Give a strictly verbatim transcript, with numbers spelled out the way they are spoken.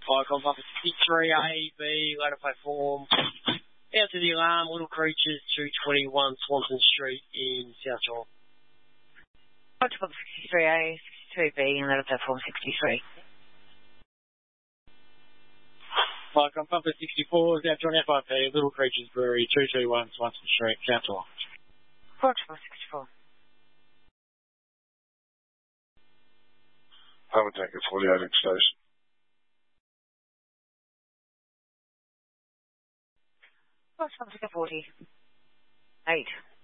Icon Papa sixty-three, A, B, ladder platform. Out to the alarm, Little Creatures, two twenty-one Swanson Street in South Geelong. Icon Papa sixty-three A, sixty-two B, and ladder platform sixty-three. Icon Papa sixty-four, South John F I P, Little Creatures Brewery, two twenty-one Swanson Street, South Geelong. Icon Papa sixty-four. Papa Tanker forty-eight X Station. Icon Papa forty. eight.